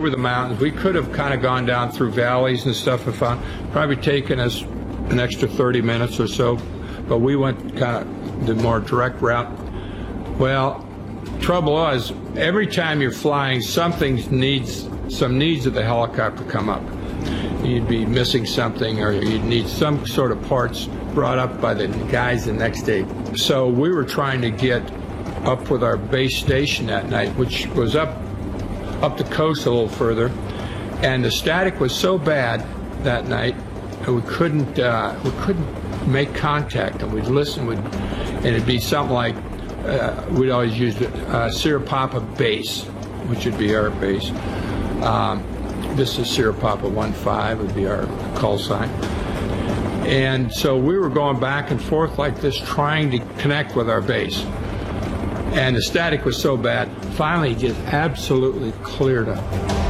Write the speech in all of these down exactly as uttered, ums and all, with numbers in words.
over the mountains. We could have kind of gone down through valleys and stuff and found, probably taken us an extra thirty minutes or so, but we went kind of the more direct route. Well, trouble was, every time you're flying, something needs, some needs of the helicopter come up. You'd be missing something, or you'd need some sort of parts brought up by the guys the next day. So we were trying to get up with our base station that night, which was up up the coast a little further, and the static was so bad that night that we couldn't uh, we couldn't make contact. And we'd listen, we'd, and it'd be something like uh, we'd always use uh, Sierra Papa base, which would be our base. Um, This is Sierra Papa one five, would be our call sign. And so we were going back and forth like this, trying to connect with our base. And the static was so bad, finally it just absolutely cleared up.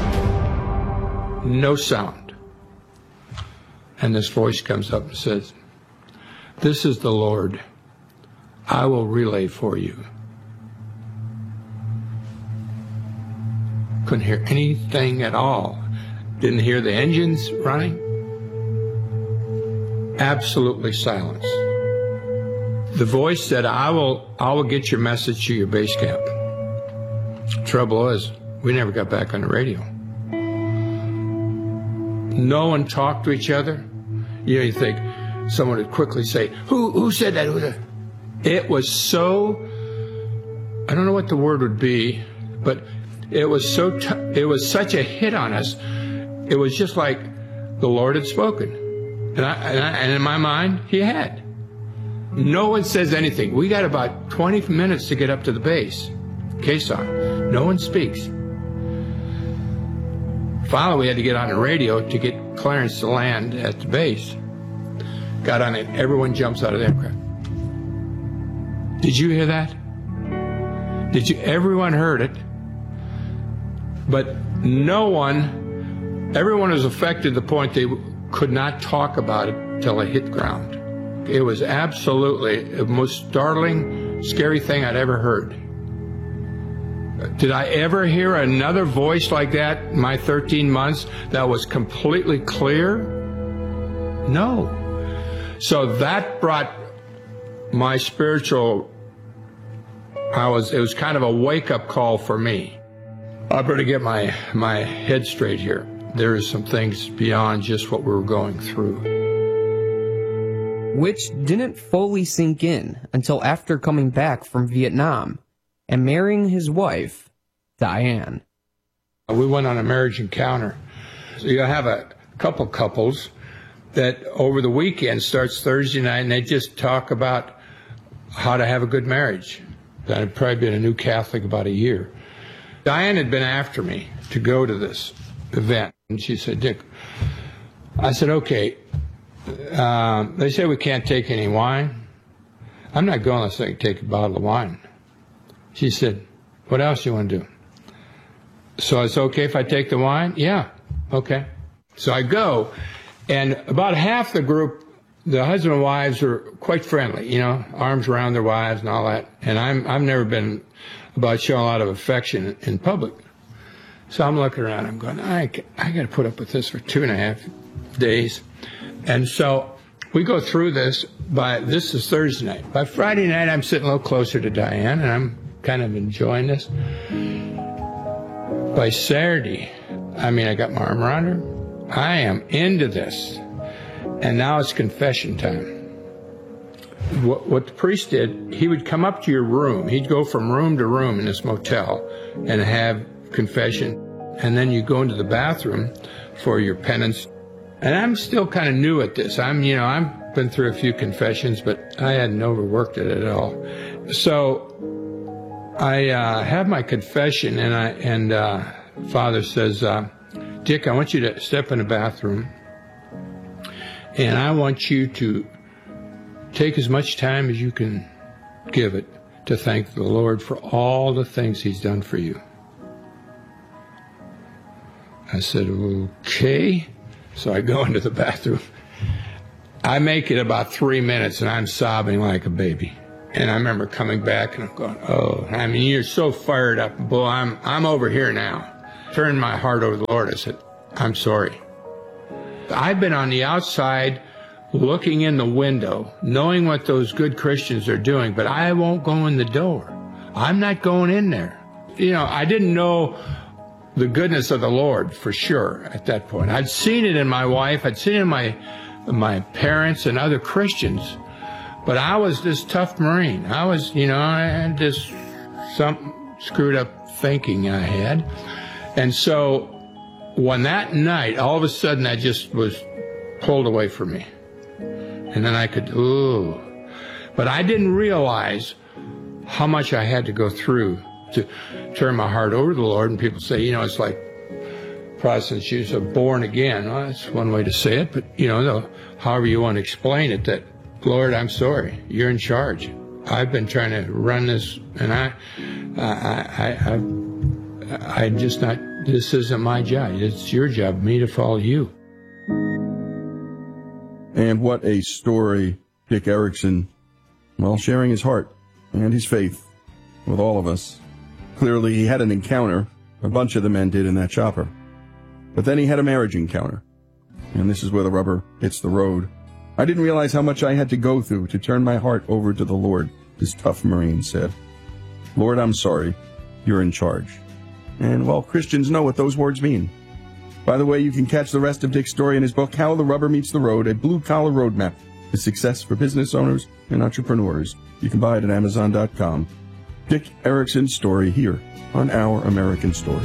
No sound. And this voice comes up and says, "This is the Lord. I will relay for you." Couldn't hear anything at all. Didn't hear the engines running. Absolutely silence. The voice said, I will, I will get your message to your base camp. Trouble was, we never got back on the radio. No one talked to each other. You know, you think someone would quickly say, who, who said that? Who said? It was so, I don't know what the word would be, but it was so, t it was such a hit on us. It was just like the Lord had spoken. And, I, and, I, and in my mind, he had. No one says anything. We got about twenty minutes to get up to the base, Quezon. No one speaks. Finally, we had to get on the radio to get clearance to land at the base. Got on it. Everyone jumps out of the aircraft. Did you hear that? Did you? Everyone heard it. But no one... Everyone was affected to the point they could not talk about it till it hit ground. It was absolutely the most startling, scary thing I'd ever heard. Did I ever hear another voice like that in my thirteen months that was completely clear? No. So that brought my spiritual, I was, it was kind of a wake-up call for me. I better get my, my head straight here. There is some things beyond just what we were going through. Which didn't fully sink in until after coming back from Vietnam and marrying his wife, Diane. We went on a marriage encounter. So you have a couple couples that over the weekend starts Thursday night, and they just talk about how to have a good marriage. I'd probably been a new Catholic about a year. Diane had been after me to go to this event. And she said, Dick, I said, okay, uh, they say we can't take any wine. I'm not going unless I can take a bottle of wine. She said, what else do you want to do? So it's okay if I take the wine? Yeah, okay. So I go, and about half the group, the husband and wives are quite friendly, you know, arms around their wives and all that. And I'm, I've never been about showing a lot of affection in public. So I'm looking around, I'm going, I, I got to put up with this for two and a half days. And so we go through this. By this is Thursday night. By Friday night, I'm sitting a little closer to Diane, and I'm kind of enjoying this. By Saturday, I mean, I got my arm around her. I am into this. And now it's confession time. What, what the priest did, he would come up to your room. He'd go from room to room in this motel and have confession, and then you go into the bathroom for your penance. And I'm still kind of new at this. I'm, you know, I've been through a few confessions, but I hadn't overworked it at all. So I uh, have my confession, and I and uh, Father says, uh, Dick, I want you to step in the bathroom, and I want you to take as much time as you can give it to thank the Lord for all the things He's done for you. I said, okay. So I go into the bathroom. I make it about three minutes, and I'm sobbing like a baby. And I remember coming back, and I'm going, oh, I mean, you're so fired up. Boy, I'm, I'm over here now. turned my heart over to the Lord, I said, I'm sorry. I've been on the outside looking in the window, knowing what those good Christians are doing, but I won't go in the door. I'm not going in there. You know, I didn't know the goodness of the Lord for sure at that point. I'd seen it in my wife, I'd seen it in my, my parents and other Christians, but I was this tough Marine. I was, you know, I had this some screwed up thinking I had. And so when that night, all of a sudden, that just was pulled away from me. And then I could, ooh. But I didn't realize how much I had to go through to turn my heart over to the Lord. And people say, you know, it's like Protestants use of born again. Well, that's one way to say it. But, you know, the, however you want to explain it, that, Lord, I'm sorry. You're in charge. I've been trying to run this, and I, I, I, I, I just not, this isn't my job. It's your job, me to follow you. And what a story, Dick Erickson, well, sharing his heart and his faith with all of us. Clearly, he had an encounter. A bunch of the men did in that chopper. But then he had a marriage encounter. And this is where the rubber hits the road. I didn't realize how much I had to go through to turn my heart over to the Lord, this tough Marine said. Lord, I'm sorry. You're in charge. And, well, Christians know what those words mean. By the way, you can catch the rest of Dick's story in his book, How the Rubber Meets the Road, a blue-collar roadmap to success for business owners and entrepreneurs. You can buy it at amazon dot com. Dick Erickson's story here on Our American Story.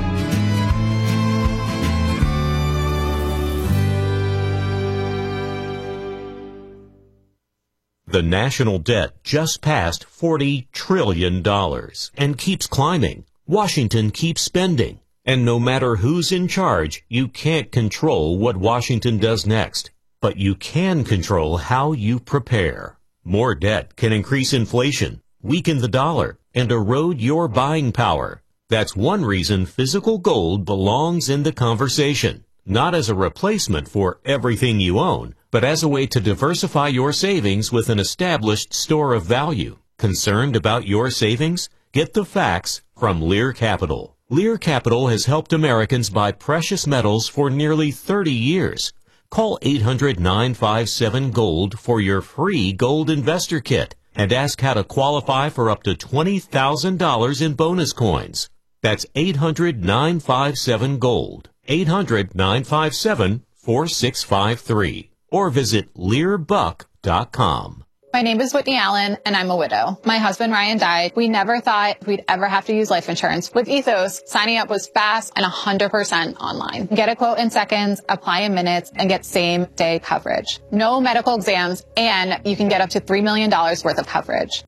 The national debt just passed forty trillion dollars and keeps climbing. Washington keeps spending. And no matter who's in charge, you can't control what Washington does next. But you can control how you prepare. More debt can increase inflation, weaken the dollar, and erode your buying power. That's one reason physical gold belongs in the conversation. Not as a replacement for everything you own, but as a way to diversify your savings with an established store of value. Concerned about your savings? Get the facts from Lear Capital. Lear Capital has helped Americans buy precious metals for nearly thirty years. Call eight hundred, nine five seven, GOLD for your free gold investor kit and ask how to qualify for up to twenty thousand dollars in bonus coins. That's eight hundred, nine five seven, GOLD. eight hundred, nine five seven, four six five three. Or visit lear buck dot com. My name is Whitney Allen, and I'm a widow. My husband, Ryan, died. We never thought we'd ever have to use life insurance. With Ethos, signing up was fast and one hundred percent online. Get a quote in seconds, apply in minutes, and get same-day coverage. No medical exams, and you can get up to three million dollars worth of coverage.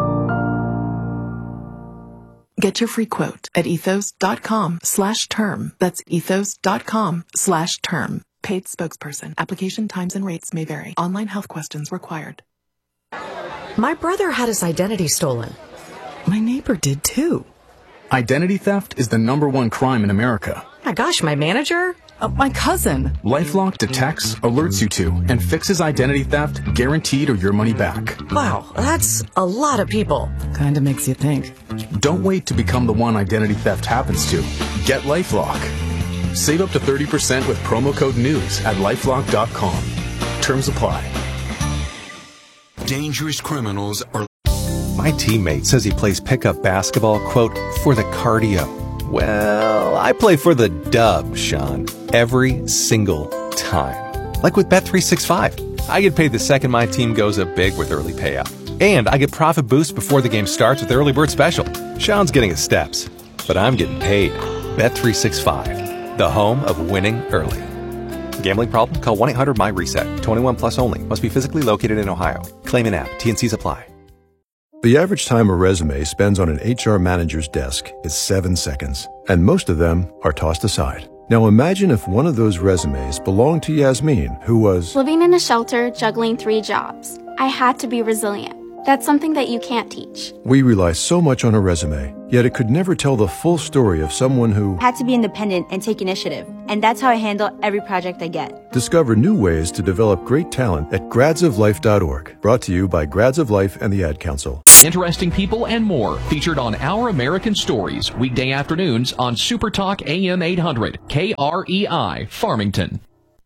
Get your free quote at ethos.com slash term. That's ethos.com slash term. Paid spokesperson. Application times and rates may vary. Online health questions required. My brother had his identity stolen. My neighbor did too. Identity theft is the number one crime in America. My gosh, my manager? Uh, my cousin. LifeLock detects, alerts you to, and fixes identity theft, guaranteed or your money back. Wow, that's a lot of people. Kinda makes you think. Don't wait to become the one identity theft happens to. Get LifeLock. Save up to thirty percent with promo code NEWS at lifelock dot com. Terms apply. Dangerous criminals are... My teammate says he plays pickup basketball, quote, for the cardio. Well, I play for the dub, Sean, every single time. Like with Bet three sixty-five. I get paid the second my team goes up big with early payout. And I get profit boosts before the game starts with Early Bird Special. Sean's getting his steps, but I'm getting paid. Bet three sixty-five, the home of winning early. Gambling problem? Call one eight hundred my reset. twenty-one plus only. Must be physically located in Ohio. Claim in app. T N Cs apply. The average time a resume spends on an H R manager's desk is seven seconds, and most of them are tossed aside. Now imagine if one of those resumes belonged to Yasmin, who was living in a shelter, juggling three jobs. I had to be resilient. That's something that you can't teach. We rely so much on a resume, yet it could never tell the full story of someone who had to be independent and take initiative. And that's how I handle every project I get. Discover new ways to develop great talent at grads of life dot org. Brought to you by Grads of Life and the Ad Council. Interesting people and more featured on Our American Stories, weekday afternoons on Super Talk A M eight hundred, K R E I, Farmington.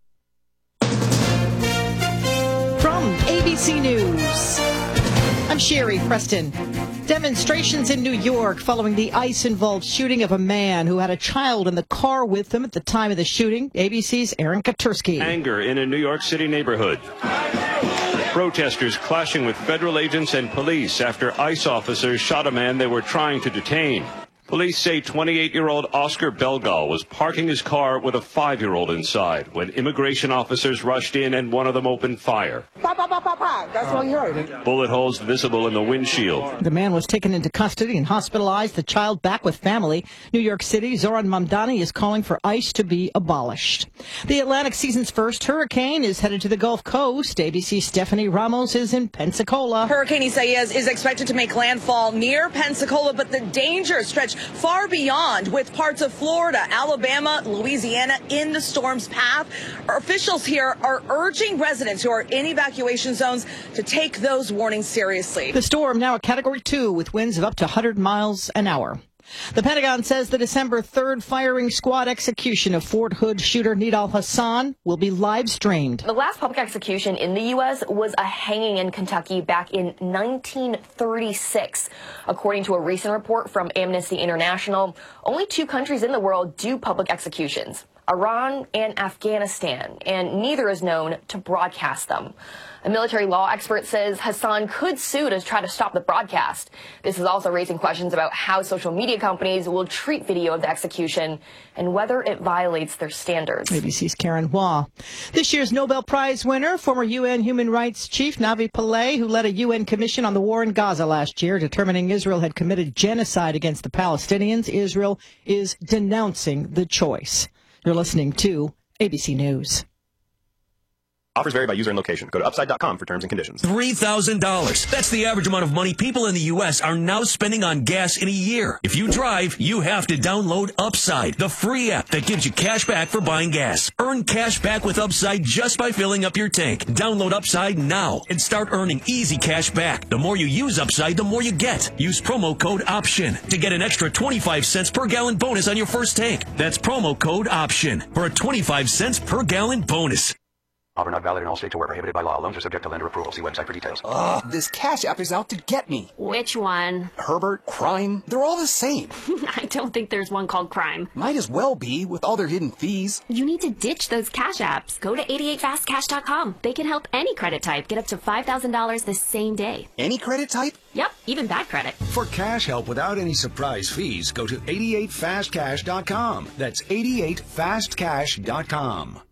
From A B C News, I'm Sherry Preston. Demonstrations in New York following the ICE-involved shooting of a man who had a child in the car with him at the time of the shooting. A B C's Aaron Katursky. Anger in a New York City neighborhood. Protesters clashing with federal agents and police after ICE officers shot a man they were trying to detain. Police say twenty-eight-year-old Oscar Belgal was parking his car with a five-year-old inside when immigration officers rushed in and one of them opened fire. Pop, pop, pop, pop, pop. That's what you heard. Bullet holes visible in the windshield. The man was taken into custody and hospitalized, the child back with family. New York City, Zoran Mamdani is calling for ICE to be abolished. The Atlantic season's first hurricane is headed to the Gulf Coast. A B C's Stephanie Ramos is in Pensacola. Hurricane Isaias is expected to make landfall near Pensacola, but the danger stretched far beyond, with parts of Florida, Alabama, Louisiana in the storm's path. Our officials here are urging residents who are in evacuation zones to take those warnings seriously. The storm now a category two with winds of up to one hundred miles an hour. The Pentagon says the December third firing squad execution of Fort Hood shooter Nidal Hasan will be live streamed. The last public execution in the U S was a hanging in Kentucky back in nineteen thirty-six. According to a recent report from Amnesty International, only two countries in the world do public executions, Iran and Afghanistan, and neither is known to broadcast them. A military law expert says Hassan could sue to try to stop the broadcast. This is also raising questions about how social media companies will treat video of the execution and whether it violates their standards. A B C's Karen Hua. This year's Nobel Prize winner, former U N Human Rights Chief Navi Pillay, who led a U N commission on the war in Gaza last year, determining Israel had committed genocide against the Palestinians. Israel is denouncing the choice. You're listening to A B C News. Offers vary by user and location. Go to upside dot com for terms and conditions. three thousand dollars. That's the average amount of money people in the U S are now spending on gas in a year. If you drive, you have to download Upside, the free app that gives you cash back for buying gas. Earn cash back with Upside just by filling up your tank. Download Upside now and start earning easy cash back. The more you use Upside, the more you get. Use promo code OPTION to get an extra twenty-five cents per gallon bonus on your first tank. That's promo code OPTION for a twenty-five cents per gallon bonus. Offer not valid in all states or where prohibited by law. Loans are subject to lender approval. See website for details. Ugh, this Cash App is out to get me. Which one? Herbert, Crime, they're all the same. I don't think there's one called Crime. Might as well be, with all their hidden fees. You need to ditch those Cash Apps. Go to eighty-eight fast cash dot com. They can help any credit type get up to five thousand dollars the same day. Any credit type? Yep, even bad credit. For cash help without any surprise fees, go to eighty-eight fast cash dot com. That's eighty-eight fast cash dot com.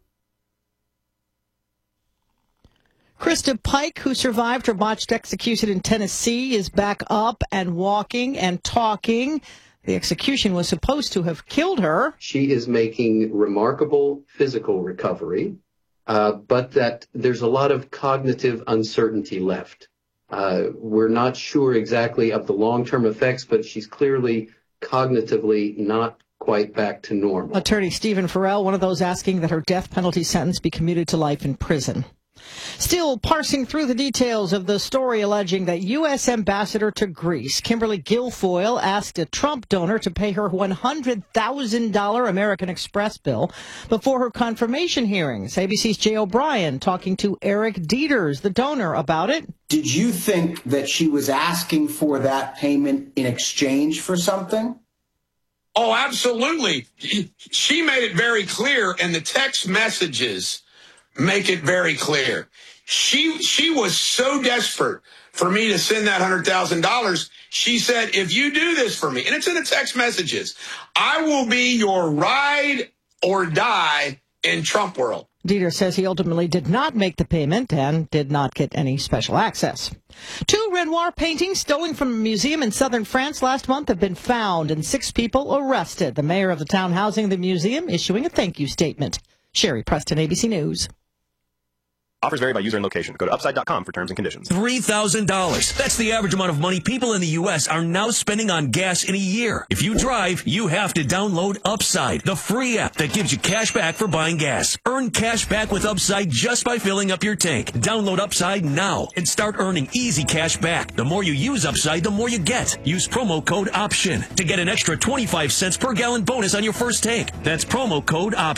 Krista Pike, who survived her botched execution in Tennessee, is back up and walking and talking. The execution was supposed to have killed her. She is making remarkable physical recovery, uh, but that there's a lot of cognitive uncertainty left. Uh, we're not sure exactly of the long-term effects, but she's clearly cognitively not quite back to normal. Attorney Stephen Farrell, one of those asking that her death penalty sentence be commuted to life in prison. Still parsing through the details of the story alleging that U S Ambassador to Greece, Kimberly Guilfoyle, asked a Trump donor to pay her one hundred thousand dollars American Express bill before her confirmation hearings. A B C's Jay O'Brien talking to Eric Dieters, the donor, about it. Did you think that she was asking for that payment in exchange for something? Oh, absolutely. She made it very clear, and the text messages make it very clear. She she was so desperate for me to send that one hundred thousand dollars. She said, if you do this for me, and it's in the text messages, I will be your ride or die in Trump world. Dieter says he ultimately did not make the payment and did not get any special access. Two Renoir paintings stolen from a museum in southern France last month have been found and six people arrested. The mayor of the town housing the museum issuing a thank you statement. Sherry Preston, A B C News. Offers vary by user and location. Go to upside dot com for terms and conditions. three thousand dollars. That's the average amount of money people in the U S are now spending on gas in a year. If you drive, you have to download Upside, the free app that gives you cash back for buying gas. Earn cash back with Upside just by filling up your tank. Download Upside now and start earning easy cash back. The more you use Upside, the more you get. Use promo code OPTION to get an extra twenty-five cents per gallon bonus on your first tank. That's promo code OPTION.